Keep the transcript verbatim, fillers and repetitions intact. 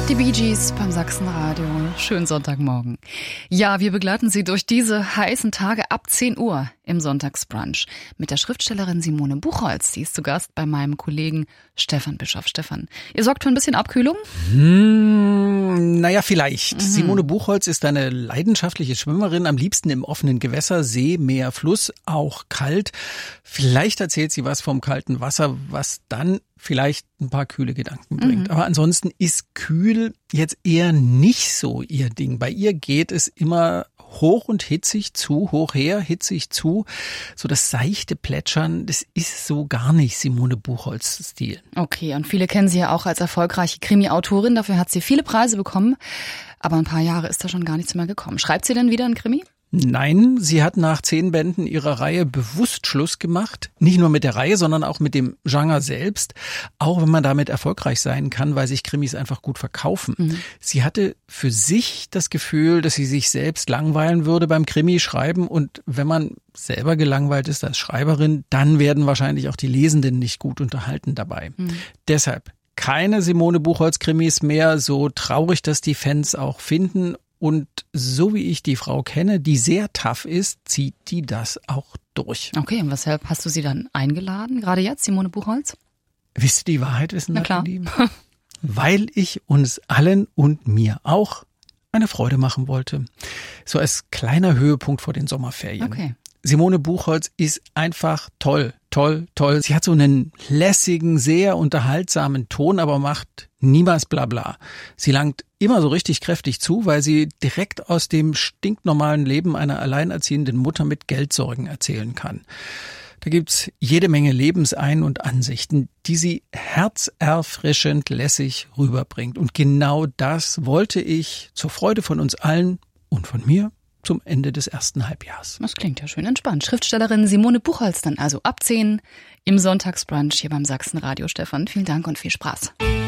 Die Bee Gees beim Sachsenradio. Schönen Sonntagmorgen. Ja, wir begleiten Sie durch diese heißen Tage ab zehn Uhr im Sonntagsbrunch mit der Schriftstellerin Simone Buchholz. Die ist zu Gast bei meinem Kollegen Stefan Bischoff. Stefan, ihr sorgt für ein bisschen Abkühlung? Hm, naja, vielleicht. Mhm. Simone Buchholz ist eine leidenschaftliche Schwimmerin, am liebsten im offenen Gewässer, See, Meer, Fluss, auch kalt. Vielleicht erzählt sie was vom kalten Wasser, was dann vielleicht ein paar kühle Gedanken bringt. Mhm. Aber ansonsten ist kühl jetzt eher nicht so ihr Ding. Bei ihr geht es immer hoch und hitzig zu, hoch her, hitzig zu. So das seichte Plätschern, das ist so gar nicht Simone Buchholz Stil. Okay, und viele kennen sie ja auch als erfolgreiche Krimi-Autorin. Dafür hat sie viele Preise bekommen. Aber ein paar Jahre ist da schon gar nichts mehr gekommen. Schreibt sie denn wieder einen Krimi? Nein, sie hat nach zehn Bänden ihrer Reihe bewusst Schluss gemacht. Nicht nur mit der Reihe, sondern auch mit dem Genre selbst. Auch wenn man damit erfolgreich sein kann, weil sich Krimis einfach gut verkaufen. Mhm. Sie hatte für sich das Gefühl, dass sie sich selbst langweilen würde beim Krimi-Schreiben. Und wenn man selber gelangweilt ist als Schreiberin, dann werden wahrscheinlich auch die Lesenden nicht gut unterhalten dabei. Mhm. Deshalb keine Simone Buchholz-Krimis mehr, so traurig, dass die Fans auch finden. Und so wie ich die Frau kenne, die sehr tough ist, zieht die das auch durch. Okay, und weshalb hast du sie dann eingeladen, gerade jetzt, Simone Buchholz? Willst du die Wahrheit wissen? Na klar. Weil ich uns allen und mir auch eine Freude machen wollte. So als kleiner Höhepunkt vor den Sommerferien. Okay. Simone Buchholz ist einfach toll, toll, toll. Sie hat so einen lässigen, sehr unterhaltsamen Ton, aber macht niemals Blabla. Sie langt immer so richtig kräftig zu, weil sie direkt aus dem stinknormalen Leben einer alleinerziehenden Mutter mit Geldsorgen erzählen kann. Da gibt's jede Menge Lebensein- und Ansichten, die sie herzerfrischend lässig rüberbringt. Und genau das wollte ich zur Freude von uns allen und von mir zum Ende des ersten Halbjahres. Das klingt ja schön entspannt. Schriftstellerin Simone Buchholz dann also ab zehn im Sonntagsbrunch hier beim Sachsenradio. Stefan, vielen Dank und viel Spaß.